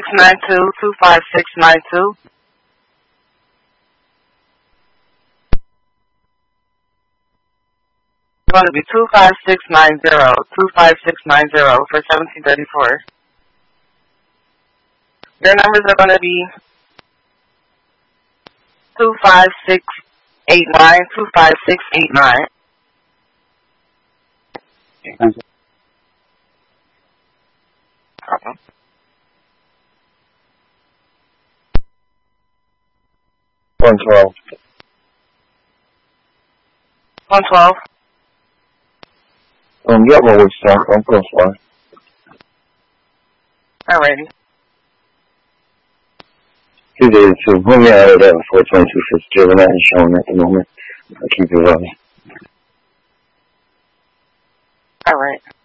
25692. It's going to be 25690 for 1734. Your numbers are going to be 25689, 25689. Thank you. Problem. 112. 112. Yeah, well, we start. I'm going to fly. Alrighty. 282. When you're out of that, 422 Fitzgerald, that is showing at the moment. I'll keep it running. Alright.